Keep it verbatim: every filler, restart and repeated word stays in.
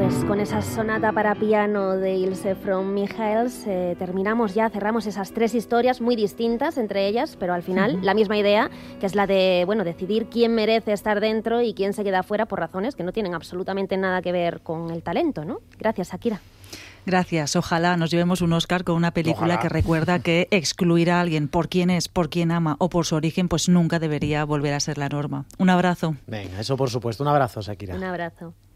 Pues con esa sonata para piano de Ilse from Michaels eh, terminamos ya, cerramos esas tres historias muy distintas entre ellas, pero al final uh-huh. la misma idea, que es la de, bueno, decidir quién merece estar dentro y quién se queda fuera por razones que no tienen absolutamente nada que ver con el talento, ¿no? Gracias, Shakira. Gracias. Ojalá nos llevemos un Oscar con una película Ojalá. que recuerda que excluir a alguien por quién es, por quién ama o por su origen, pues nunca debería volver a ser la norma. Un abrazo. Venga, eso por supuesto. Un abrazo, Shakira. Un abrazo.